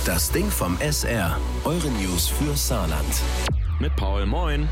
Das Ding vom SR. Eure News für Saarland. Mit Paul, moin.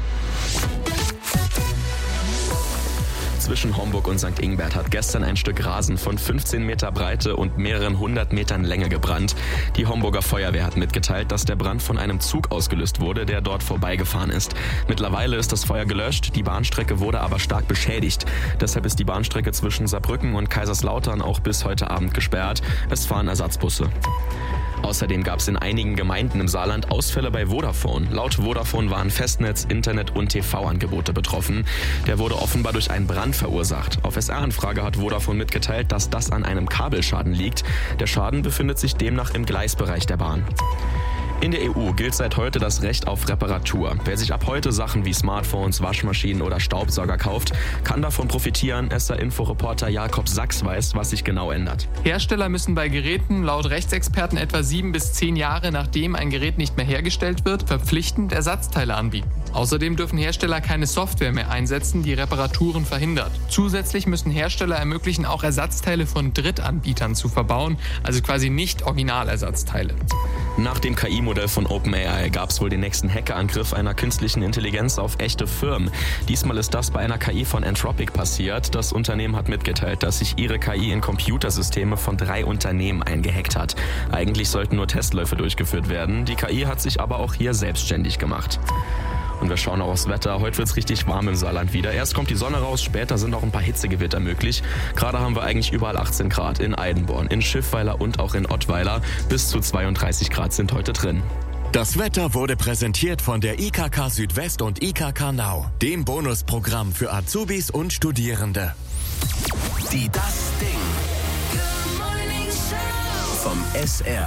Zwischen Homburg und St. Ingbert hat gestern ein Stück Rasen von 15 Meter Breite und mehreren 100 Metern Länge gebrannt. Die Homburger Feuerwehr hat mitgeteilt, dass der Brand von einem Zug ausgelöst wurde, der dort vorbeigefahren ist. Mittlerweile ist das Feuer gelöscht, die Bahnstrecke wurde aber stark beschädigt. Deshalb ist die Bahnstrecke zwischen Saarbrücken und Kaiserslautern auch bis heute Abend gesperrt. Es fahren Ersatzbusse. Außerdem gab es in einigen Gemeinden im Saarland Ausfälle bei Vodafone. Laut Vodafone waren Festnetz, Internet und TV-Angebote betroffen. Der wurde offenbar durch einen Brand verursacht. Auf SR-Anfrage hat Vodafone mitgeteilt, dass das an einem Kabelschaden liegt. Der Schaden befindet sich demnach im Gleisbereich der Bahn. In der EU gilt seit heute das Recht auf Reparatur. Wer sich ab heute Sachen wie Smartphones, Waschmaschinen oder Staubsauger kauft, kann davon profitieren. SR-Info-Reporter Jakob Sachs weiß, was sich genau ändert. Hersteller müssen bei Geräten laut Rechtsexperten etwa 7 bis 10 Jahre, nachdem ein Gerät nicht mehr hergestellt wird, verpflichtend Ersatzteile anbieten. Außerdem dürfen Hersteller keine Software mehr einsetzen, die Reparaturen verhindert. Zusätzlich müssen Hersteller ermöglichen, auch Ersatzteile von Drittanbietern zu verbauen, also quasi nicht Originalersatzteile. Nach dem KI-Modell von OpenAI gab es wohl den nächsten Hackerangriff einer künstlichen Intelligenz auf echte Firmen. Diesmal ist das bei einer KI von Anthropic passiert. Das Unternehmen hat mitgeteilt, dass sich ihre KI in Computersysteme von 3 Unternehmen eingehackt hat. Eigentlich sollten nur Testläufe durchgeführt werden. Die KI hat sich aber auch hier selbstständig gemacht. Und wir schauen auch aufs Wetter. Heute wird es richtig warm im Saarland wieder. Erst kommt die Sonne raus, später sind auch ein paar Hitzegewitter möglich. Gerade haben wir eigentlich überall 18 Grad in Eidenborn, in Schiffweiler und auch in Ottweiler. Bis zu 32 Grad sind heute drin. Das Wetter wurde präsentiert von der IKK Südwest und IKK Now, dem Bonusprogramm für Azubis und Studierende. Die Das Ding vom SR.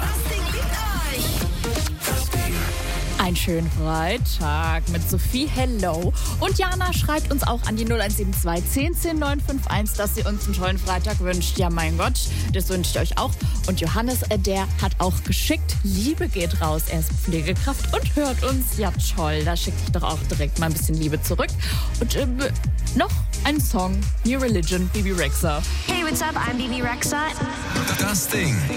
Einen schönen Freitag mit Sophie, hello. Und Jana schreibt uns auch an die 0172 10 10 951, dass sie uns einen tollen Freitag wünscht. Ja, mein Gott, das wünsche ich euch auch. Und Johannes, der hat auch geschickt, Liebe geht raus. Er ist Pflegekraft und hört uns. Ja, toll, da schicke ich doch auch direkt mal ein bisschen Liebe zurück. Und noch ein Song, New Religion, Bibi Rexha. Hey, what's up? I'm Bibi Rexha. Das Ding.